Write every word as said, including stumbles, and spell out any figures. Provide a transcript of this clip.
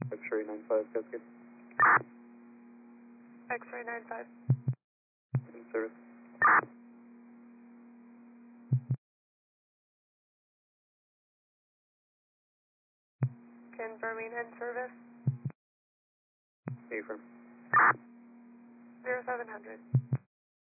X-ray nine five, Cascade. X-ray nine five. In service. Confirming in service. Affirm. zero seven hundred.